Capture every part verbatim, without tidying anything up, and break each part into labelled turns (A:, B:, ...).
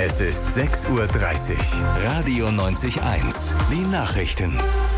A: Es ist sechs Uhr dreißig. Radio neunzig eins. Die Nachrichten.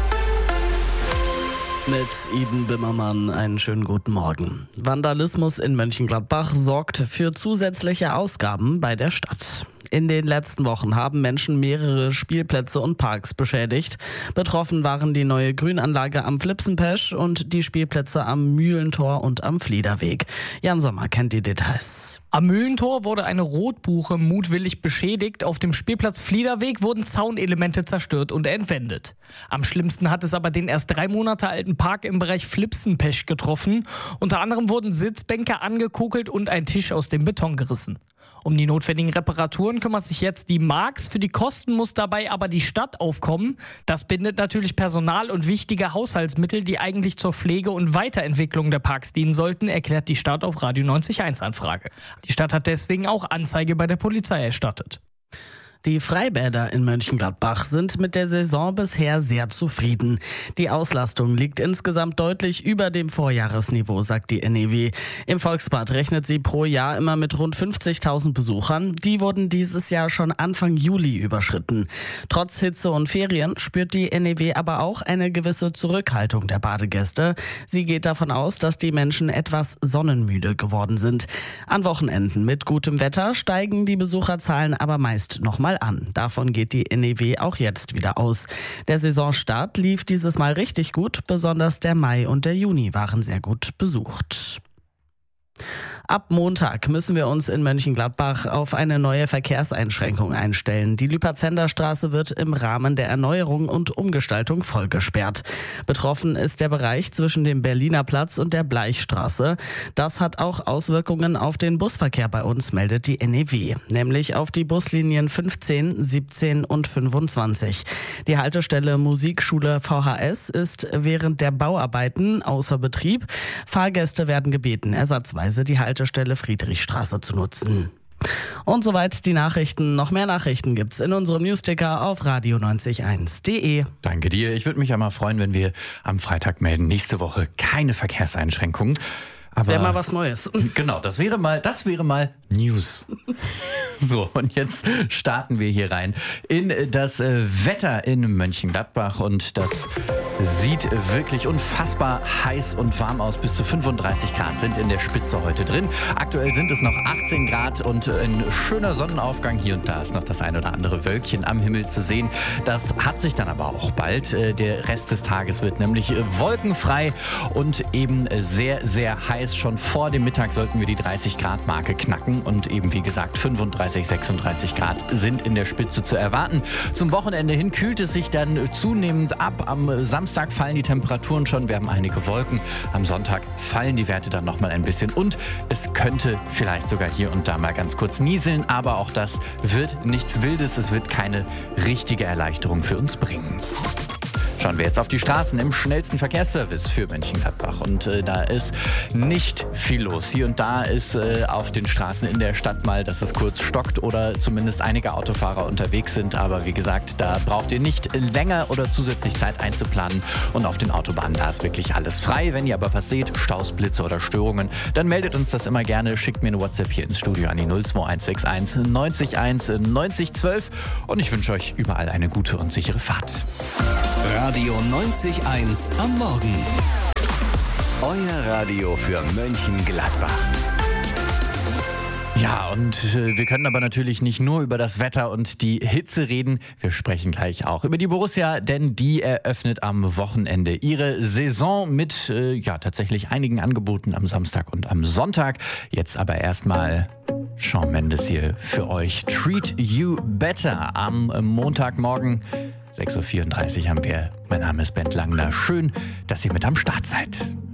B: Mit Iden Bimmermann einen schönen guten Morgen. Vandalismus in Mönchengladbach sorgt für zusätzliche Ausgaben bei der Stadt. In den letzten Wochen haben Menschen mehrere Spielplätze und Parks beschädigt. Betroffen waren die neue Grünanlage am Flipsenpesch und die Spielplätze am Mühlentor und am Fliederweg. Jan Sommer kennt die Details.
C: Am Mühlentor wurde eine Rotbuche mutwillig beschädigt. Auf dem Spielplatz Fliederweg wurden Zaunelemente zerstört und entwendet. Am schlimmsten hat es aber den erst drei Monate alten Park im Bereich Flipsenpesch getroffen. Unter anderem wurden Sitzbänke angekokelt und ein Tisch aus dem Beton gerissen. Um die notwendigen Reparaturen kümmert sich jetzt die Marx. Für die Kosten muss dabei aber die Stadt aufkommen. Das bindet natürlich Personal und wichtige Haushaltsmittel, die eigentlich zur Pflege und Weiterentwicklung der Parks dienen sollten, erklärt die Stadt auf Radio neunzig eins Anfrage. Die Stadt hat deswegen auch Anzeige bei der Polizei erstattet.
B: Die Freibäder in Mönchengladbach sind mit der Saison bisher sehr zufrieden. Die Auslastung liegt insgesamt deutlich über dem Vorjahresniveau, sagt die N E W. Im Volksbad rechnet sie pro Jahr immer mit rund fünfzigtausend Besuchern. Die wurden dieses Jahr schon Anfang Juli überschritten. Trotz Hitze und Ferien spürt die N E W aber auch eine gewisse Zurückhaltung der Badegäste. Sie geht davon aus, dass die Menschen etwas sonnenmüde geworden sind. An Wochenenden mit gutem Wetter steigen die Besucherzahlen aber meist nochmal an. Davon geht die N E W auch jetzt wieder aus. Der Saisonstart lief dieses Mal richtig gut, besonders der Mai und der Juni waren sehr gut besucht. Ab Montag müssen wir uns in Mönchengladbach auf eine neue Verkehrseinschränkung einstellen. Die Lüperzender-Straße wird im Rahmen der Erneuerung und Umgestaltung vollgesperrt. Betroffen ist der Bereich zwischen dem Berliner Platz und der Bleichstraße. Das hat auch Auswirkungen auf den Busverkehr bei uns, meldet die N E W. Nämlich auf die Buslinien fünfzehn, siebzehn und fünfundzwanzig. Die Haltestelle Musikschule V H S ist während der Bauarbeiten außer Betrieb. Fahrgäste werden gebeten, ersatzweise die Haltestelle Haltestelle Friedrichstraße zu nutzen. Und soweit die Nachrichten. Noch mehr Nachrichten gibt's in unserem Newsticker auf radio neunzig eins punkt de.
D: Danke dir. Ich würde mich einmal freuen, wenn wir am Freitag melden. Nächste Woche keine Verkehrseinschränkungen.
B: Das wäre mal was Neues.
D: Genau, das wäre mal, das wäre mal News. So, und jetzt starten wir hier rein in das äh, Wetter in Mönchengladbach. Und das sieht wirklich unfassbar heiß und warm aus. Bis zu fünfunddreißig Grad sind in der Spitze heute drin. Aktuell sind es noch achtzehn Grad und ein schöner Sonnenaufgang. Hier und da ist noch das ein oder andere Wölkchen am Himmel zu sehen. Das hat sich dann aber auch bald. Der Rest des Tages wird nämlich wolkenfrei und eben sehr, sehr heiß. Schon vor dem Mittag sollten wir die dreißig Grad Marke knacken und eben wie gesagt fünfunddreißig, sechsunddreißig Grad sind in der Spitze zu erwarten. Zum Wochenende hin kühlt es sich dann zunehmend ab. Am Samstag fallen die Temperaturen schon, wir haben einige Wolken. Am Sonntag fallen die Werte dann nochmal ein bisschen und es könnte vielleicht sogar hier und da mal ganz kurz nieseln, aber auch das wird nichts Wildes, es wird keine richtige Erleichterung für uns bringen. Schauen wir jetzt auf die Straßen im schnellsten Verkehrsservice für Mönchengladbach. Und äh, da ist nicht viel los. Hier und da ist äh, auf den Straßen in der Stadt mal, dass es kurz stockt oder zumindest einige Autofahrer unterwegs sind. Aber wie gesagt, da braucht ihr nicht länger oder zusätzlich Zeit einzuplanen. Und auf den Autobahnen, da ist wirklich alles frei. Wenn ihr aber was seht, Staus, Blitze oder Störungen, dann meldet uns das immer gerne. Schickt mir eine WhatsApp hier ins Studio an die null zwei eins sechs eins neunzig eins neunzig zwölf. Und ich wünsche euch überall eine gute und sichere Fahrt.
A: Radio neunzig eins am Morgen. Euer Radio für Mönchengladbach.
D: Ja, und äh, wir können aber natürlich nicht nur über das Wetter und die Hitze reden. Wir sprechen gleich auch über die Borussia, denn die eröffnet am Wochenende ihre Saison mit äh, ja tatsächlich einigen Angeboten am Samstag und am Sonntag. Jetzt aber erstmal Shawn Mendes hier für euch. Treat You Better am Montagmorgen. sechs Uhr vierunddreißig haben wir. Mein Name ist Bent Langner. Schön, dass ihr mit am Start seid.